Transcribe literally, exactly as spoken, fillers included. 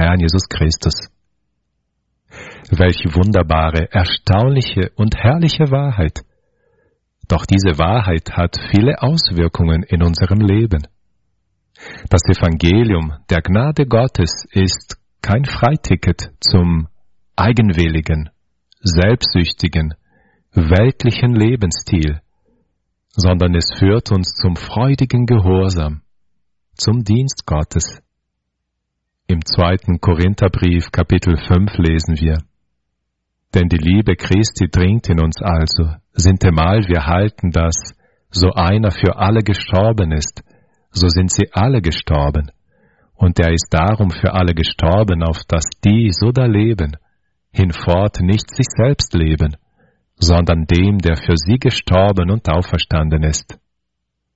Herrn Jesus Christus. Welch wunderbare, erstaunliche und herrliche Wahrheit! Doch diese Wahrheit hat viele Auswirkungen in unserem Leben. Das Evangelium der Gnade Gottes ist kein Freiticket zum eigenwilligen, selbstsüchtigen, weltlichen Lebensstil, sondern es führt uns zum freudigen Gehorsam, zum Dienst Gottes. Im zweiten Korintherbrief, Kapitel fünf, lesen wir: Denn die Liebe Christi dringt in uns also, sintemal wir halten, dass, so einer für alle gestorben ist, so sind sie alle gestorben. Und er ist darum für alle gestorben, auf dass die, so da leben, hinfort nicht sich selbst leben, sondern dem, der für sie gestorben und auferstanden ist.